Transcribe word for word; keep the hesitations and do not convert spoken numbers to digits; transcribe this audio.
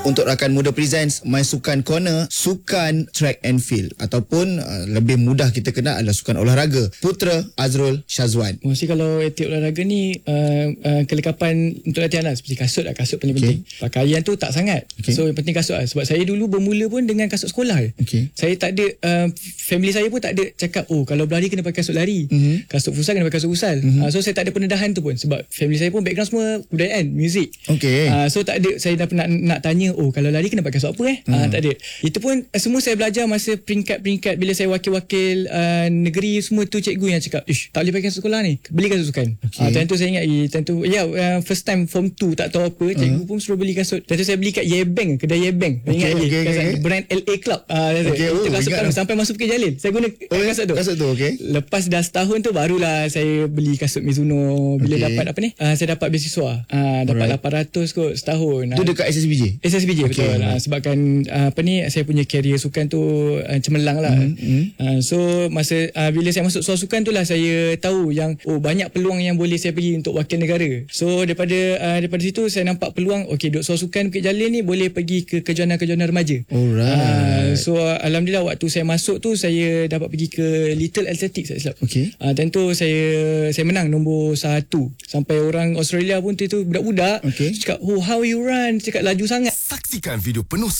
Untuk rakan muda Presents My Sukan Corner, sukan track and field ataupun uh, lebih mudah kita kenal adalah sukan olahraga. Putra Azrul Syazwan. Mesti kalau aktif olahraga ni uh, uh, kelengkapan untuk latihan lah, seperti kasut lah, kasut paling Okay. penting. Pakaian tu tak sangat. Okay. So yang penting kasut lah. Sebab saya dulu bermula pun dengan kasut sekolah. Okay. Saya tak ada, uh, family saya pun tak ada cakap, oh kalau berlari kena pakai kasut lari. Mm-hmm. Kasut futsal kena pakai kasut futsal. Mm-hmm. Uh, so saya tak ada pendedahan tu pun. Sebab family saya pun background semua kebudayaan, muzik. Okay. Uh, so tak ada, saya dah pernah nak tanya, oh kalau lari kena pakai kasut apa eh? Mm. Uh, tak ada. Itu pun uh, semua saya belajar masa peringkat-peringkat bila saya wakil-wakil uh, negeri, semua tu cikgu yang cakap, ish tak boleh pakai kasut sekolah ni, beli kasut sukan. Okay. Uh, time tu saya ingat, eh, time tu, ya yeah, uh, first time form two tak tahu apa, cikgu uh-huh. pun suruh beli kasut. Time tu saya beli kat Yebeng, kedai Yebeng. Okay, ingat okay, je, okay, okay. brand L A Club. Uh, okay, itu oh, kasut kan, sampai masuk Bukit Jalil. Saya guna oh, kasut tu. Kasut tu, okay. Lepas dah setahun tu barulah saya beli kasut Mizuno. Bila okay. dapat apa ni? Uh, saya dapat beasiswa. Uh, dapat Alright. lapan ratus kot setahun. Tu dekat S S B J? S S B J, okay. betul. Uh, sebabkan uh, apa ni, saya punya career sukan tu uh, cemerlang lah. Mm-hmm. Uh, so masa uh, bila saya masuk soal sukan tu lah saya tahu yang oh banyak peluang yang boleh saya pergi untuk wakil negara. So daripada uh, daripada situ saya nampak peluang, okey duk soal sukan Bukit Jalil ni boleh pergi ke kejohanan-kejohanan remaja. Alright. Uh, so uh, alhamdulillah waktu saya masuk tu saya dapat pergi ke Little Athletics saya silap. Okey. Uh, tentu saya saya menang nombor satu. Sampai orang Australia pun tu, tu budak-budak. Okay. Cakap, oh how you run? Cakap laju sangat. Saksikan video penuh